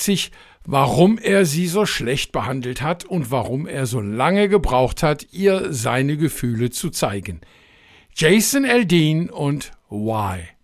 sich, warum er sie so schlecht behandelt hat und warum er so lange gebraucht hat, ihr seine Gefühle zu zeigen. Jason Aldean und Why.